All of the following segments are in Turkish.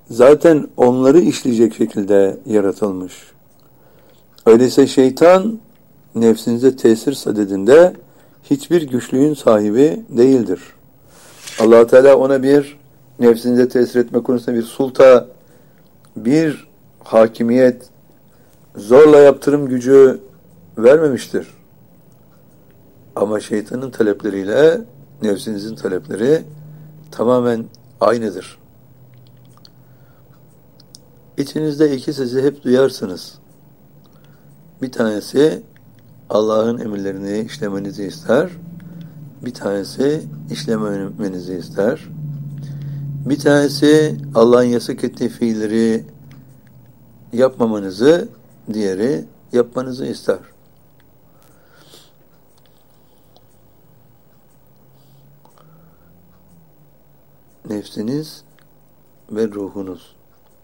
zaten onları işleyecek şekilde yaratılmış. Öyleyse şeytan nefsinize tesir sadedinde hiçbir güçlüğün sahibi değildir. Allah Teala ona bir nefsinize tesir etme konusunda bir sulta, bir hakimiyet, zorla yaptırım gücü vermemiştir. Ama şeytanın talepleriyle nefsinizin talepleri tamamen aynıdır. İçinizde iki sesi hep duyarsınız. Bir tanesi Allah'ın emirlerini işlemenizi ister. Bir tanesi işlememenizi ister. Bir tanesi Allah'ın yasak ettiği fiilleri yapmamanızı, diğeri yapmanızı ister. Nefsiniz ve ruhunuz.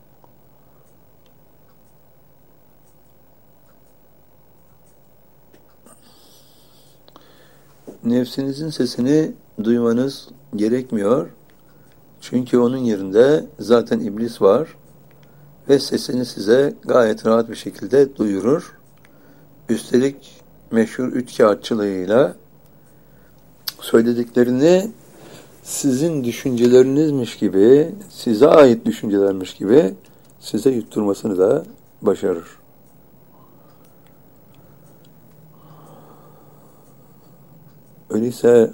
Nefsinizin sesini duymanız gerekmiyor. Çünkü onun yerinde zaten iblis var ve sesini size gayet rahat bir şekilde duyurur. Üstelik meşhur üç kağıtçılığıyla söylediklerini sizin düşüncelerinizmiş gibi, size ait düşüncelermiş gibi size yutturmasını da başarır. Öyleyse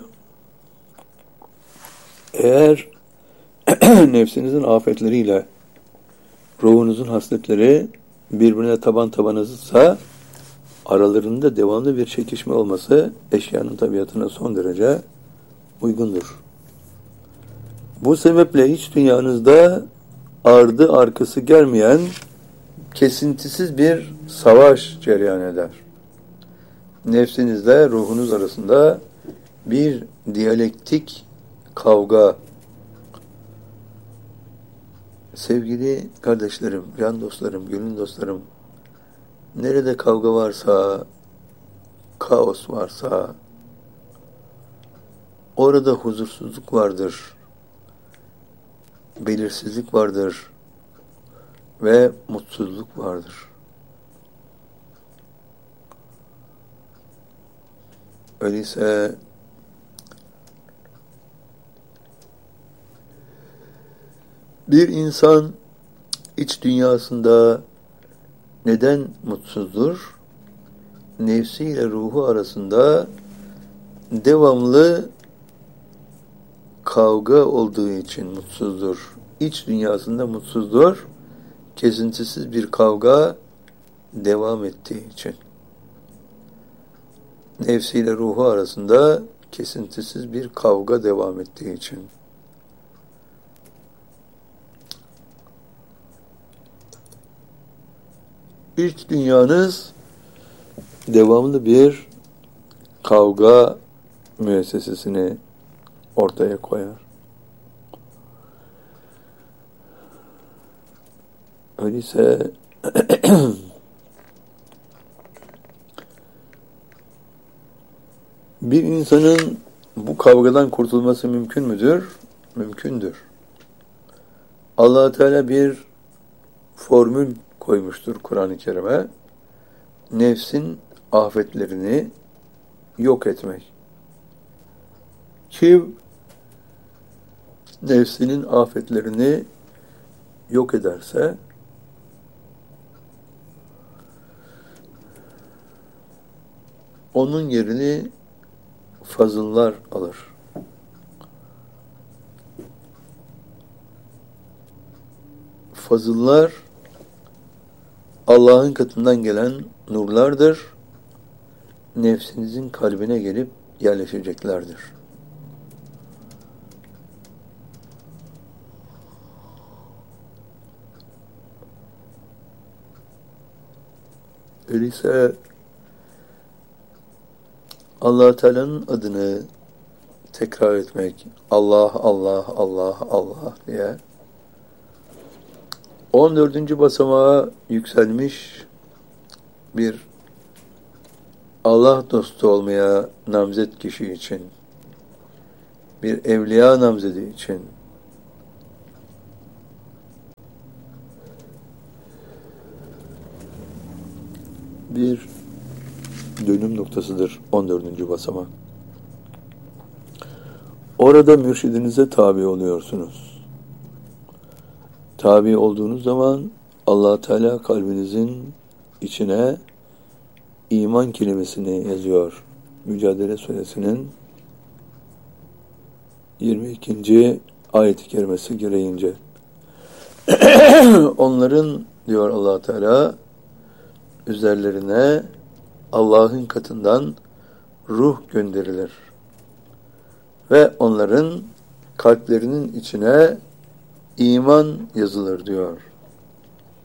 eğer nefsinizin afetleriyle ruhunuzun hasletleri birbirine taban tabanızsa aralarında devamlı bir çekişme olması eşyanın tabiatına son derece uygundur. Bu sebeple iç dünyanızda ardı arkası gelmeyen kesintisiz bir savaş cereyan eder. Nefsinizle ruhunuz arasında bir diyalektik kavga. Sevgili kardeşlerim, can dostlarım, gönül dostlarım, nerede kavga varsa, kaos varsa, orada huzursuzluk vardır, belirsizlik vardır ve mutsuzluk vardır. Öyleyse bir insan iç dünyasında neden mutsuzdur? Nefsiyle ruhu arasında devamlı kavga olduğu için mutsuzdur. İç dünyasında mutsuzdur. Kesintisiz bir kavga devam ettiği için. Nefsiyle ruhu arasında kesintisiz bir kavga devam ettiği için. İç dünyanız devamlı bir kavga müessesesini ortaya koyar. Öyleyse bir insanın bu kavgadan kurtulması mümkün müdür? Mümkündür. Allah Teala bir formül koymuştur Kur'an-ı Kerim'e. Nefsin afetlerini yok etmek. Kim nefsinin afetlerini yok ederse onun yerini fazıllar alır. Fazıllar Allah'ın katından gelen nurlardır. Nefsinizin kalbine gelip yerleşeceklerdir. Öyleyse Allah Teala'nın adını tekrar etmek, Allah, Allah, Allah, Allah diye 14. basamağa yükselmiş bir Allah dostu olmaya namzet kişi için, bir evliya namzedi için bir dönüm noktasıdır 14. basamak. Orada mürşidinize tabi oluyorsunuz. Tabi olduğunuz zaman Allah Teala kalbinizin içine iman kelimesini yazıyor. Mücadele Suresinin 22. ayet-i kerimesi gereğince. Onların diyor Allah Teala üzerlerine Allah'ın katından ruh gönderilir. Ve onların kalplerinin içine iman yazılır diyor.